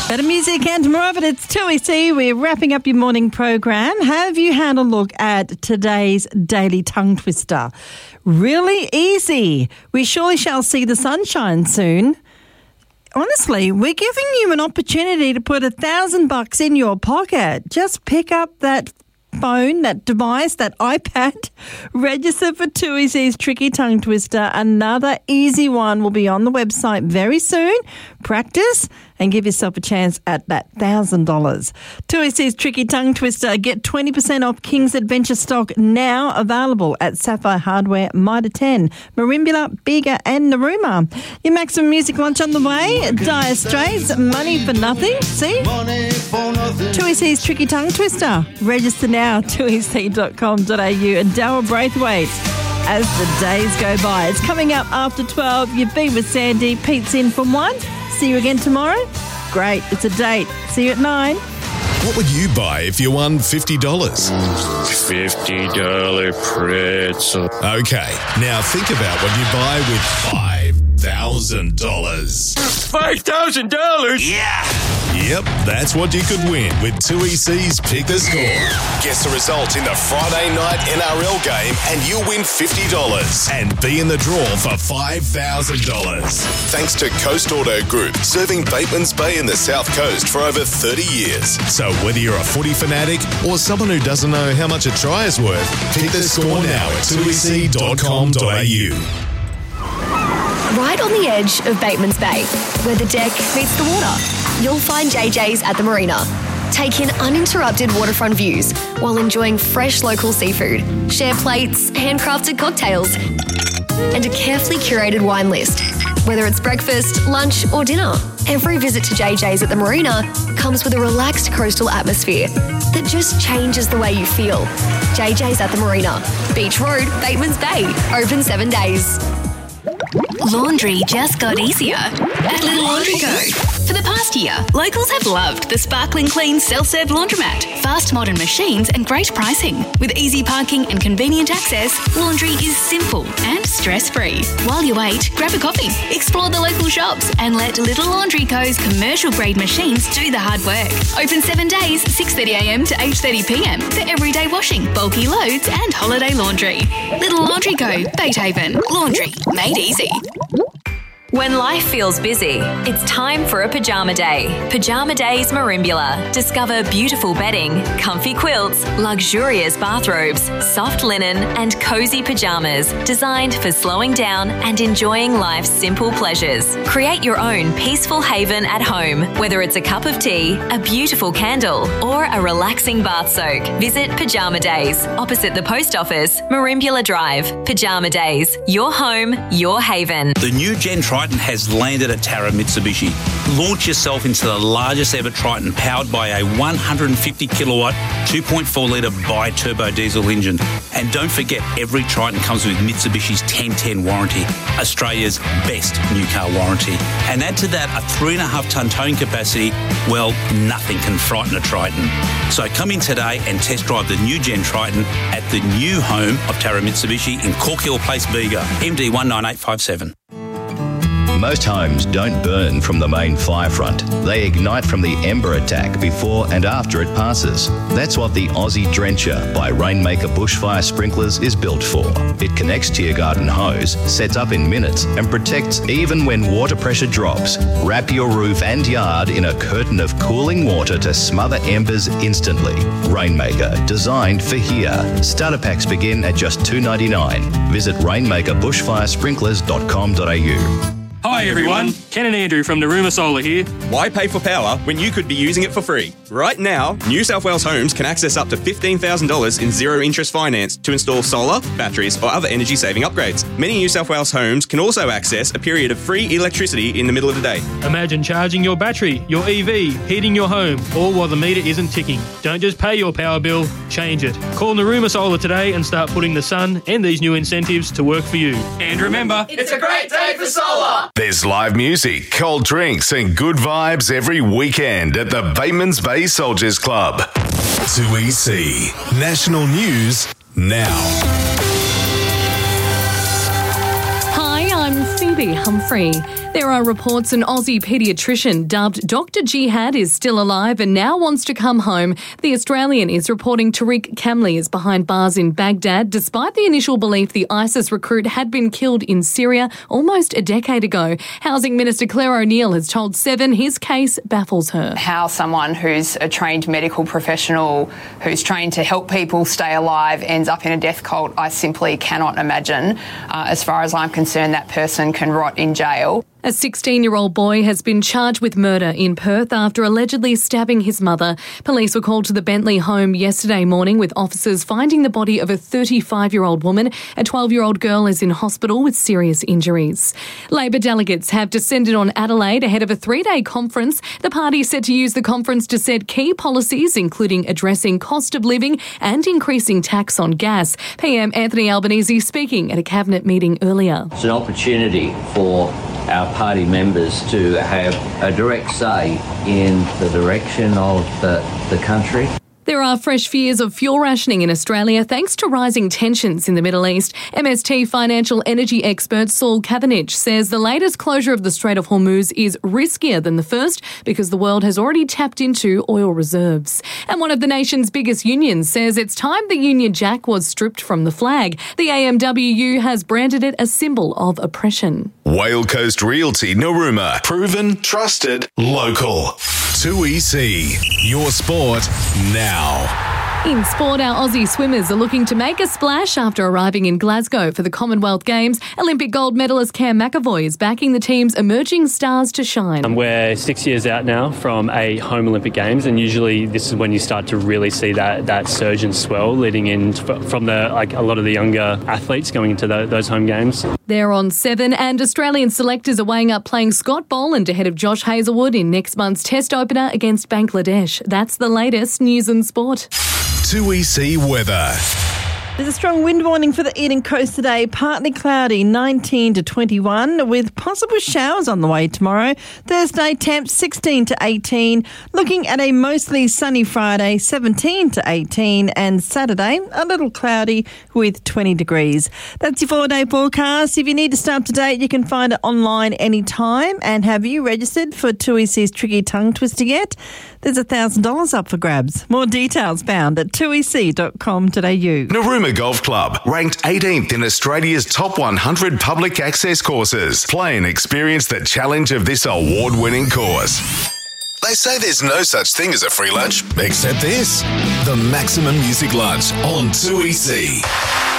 Better music and more of it. It's 2EC. We're wrapping up your morning program. Have you had a look at today's daily tongue twister? Really easy. We surely shall see the sunshine soon. Honestly, we're giving you an opportunity to put $1,000 in your pocket. Just pick up that phone, that device, that iPad, register for 2EC's Tricky Tongue Twister. Another easy one will be on the website very soon. Practice and give yourself a chance at that $1,000. 2EC's Tricky Tongue Twister. Get 20% off King's Adventure stock now available at Sapphire Hardware, Mitre 10, Merimbula, Bega and Narooma. Your maximum music lunch on the way. Dire Straits, Money for Nothing. See? 2EC's Tricky Tongue Twister. Register now, 2ec.com.au. And Daryl Braithwaite as the days go by. It's coming up after 12. You've been with Sandy. Pete's in from 1. See you again tomorrow? Great, it's a date. See you at 9. What would you buy if you won $50? $50 pretzel. Okay, now think about what you buy with $5,000. $5,000? Yeah! Yep, that's what you could win with 2EC's Pick the Score. Guess the result in the Friday night NRL game and you'll win $50 and be in the draw for $5,000. Thanks to Coast Auto Group, serving Batemans Bay in the South Coast for over 30 years. So whether you're a footy fanatic or someone who doesn't know how much a try is worth, pick the score now at 2ec.com.au. Right on the edge of Batemans Bay, where the deck meets the water, you'll find JJ's at the Marina. Take in uninterrupted waterfront views while enjoying fresh local seafood, share plates, handcrafted cocktails, and a carefully curated wine list. Whether it's breakfast, lunch, or dinner, every visit to JJ's at the Marina comes with a relaxed coastal atmosphere that just changes the way you feel. JJ's at the Marina, Beach Road, Batemans Bay, open 7 days. Laundry just got easier at Little Laundry Co. For the past year, locals have loved the sparkling clean self-serve laundromat, fast modern machines and great pricing. With easy parking and convenient access, laundry is simple and stress-free. While you wait, grab a coffee, explore the local shops and let Little Laundry Co.'s commercial-grade machines do the hard work. Open 7 days, 6:30am to 8:30pm for everyday washing, bulky loads and holiday laundry. Little Laundry Co. Beethaven. Laundry made easy. When life feels busy, it's time for a pajama day. Pajama Days Merimbula. Discover beautiful bedding, comfy quilts, luxurious bathrobes, soft linen and cozy pajamas designed for slowing down and enjoying life's simple pleasures. Create your own peaceful haven at home, whether it's a cup of tea, a beautiful candle or a relaxing bath soak. Visit Pajama Days, opposite the post office, Merimbula Drive. Pajama Days, your home, your haven. The new Gen Triton has landed at Tara Mitsubishi. Launch yourself into the largest ever Triton, powered by a 150 kilowatt, 2.4 litre bi-turbo diesel engine. And don't forget, every Triton comes with Mitsubishi's 1010 warranty, Australia's best new car warranty. And add to that a 3.5 tonne towing capacity, well, nothing can frighten a Triton. So come in today and test drive the new Gen Triton at the new home of Tara Mitsubishi in Corkhill Place, Bega, MD 19857. Most homes don't burn from the main fire front. They ignite from the ember attack before and after it passes. That's what the Aussie Drencher by Rainmaker Bushfire Sprinklers is built for. It connects to your garden hose, sets up in minutes, and protects even when water pressure drops. Wrap your roof and yard in a curtain of cooling water to smother embers instantly. Rainmaker, designed for here. Starter packs begin at just $2.99. Visit rainmakerbushfiresprinklers.com.au. Hi everyone, Ken and Andrew from Narooma Solar here. Why pay for power when you could be using it for free? Right now, New South Wales homes can access up to $15,000 in zero-interest finance to install solar, batteries or other energy-saving upgrades. Many New South Wales homes can also access a period of free electricity in the middle of the day. Imagine charging your battery, your EV, heating your home, all while the meter isn't ticking. Don't just pay your power bill, change it. Call Narooma Solar today and start putting the sun and these new incentives to work for you. And remember, it's a great day for solar! There's live music, cold drinks and good vibes every weekend at the Batemans Bay Soldiers Club. 2EC National News now. Hi, I'm Phoebe Humphrey. There are reports an Aussie paediatrician dubbed Dr. Jihad is still alive and now wants to come home. The Australian is reporting Tariq Kamli is behind bars in Baghdad, despite the initial belief the ISIS recruit had been killed in Syria almost a decade ago. Housing Minister Claire O'Neill has told Seven his case baffles her. How someone who's a trained medical professional who's trained to help people stay alive ends up in a death cult, I simply cannot imagine. As far as I'm concerned, that person can rot in jail. A 16-year-old boy has been charged with murder in Perth after allegedly stabbing his mother. Police were called to the Bentley home yesterday morning with officers finding the body of a 35-year-old woman. A 12-year-old girl is in hospital with serious injuries. Labor delegates have descended on Adelaide ahead of a 3-day conference. The party is set to use the conference to set key policies, including addressing cost of living and increasing tax on gas. PM Anthony Albanese speaking at a cabinet meeting earlier. It's an opportunity for our party members to have a direct say in the direction of the country. There are fresh fears of fuel rationing in Australia thanks to rising tensions in the Middle East. MST financial energy expert Saul Cavendish says the latest closure of the Strait of Hormuz is riskier than the first because the world has already tapped into oil reserves. And one of the nation's biggest unions says it's time the Union Jack was stripped from the flag. The AMWU has branded it a symbol of oppression. Whale Coast Realty Narooma. Proven, trusted, local. 2EC. Your sport now. In sport, our Aussie swimmers are looking to make a splash after arriving in Glasgow for the Commonwealth Games. Olympic gold medalist Cam McAvoy is backing the team's emerging stars to shine. We're 6 years out now from a home Olympic Games, and usually this is when you start to really see that surge and swell leading in from a lot of the younger athletes going into those home games. They're on 7, and Australian selectors are weighing up playing Scott Boland ahead of Josh Hazlewood in next month's Test opener against Bangladesh. That's the latest news and sport. 2EC weather. There's a strong wind warning for the Eden Coast today. Partly cloudy, 19 to 21, with possible showers on the way tomorrow. Thursday, temps 16 to 18. Looking at a mostly sunny Friday, 17 to 18. And Saturday, a little cloudy with 20 degrees. That's your 4-day forecast. If you need to stay up to date, you can find it online anytime. And have you registered for 2EC's Tricky Tongue Twister yet? There's $1,000 up for grabs. More details found at 2ec.com.au. Narooma Golf Club, ranked 18th in Australia's top 100 public access courses. Play and experience the challenge of this award-winning course. They say there's no such thing as a free lunch, except this. The Maximum Music Lunch on 2EC.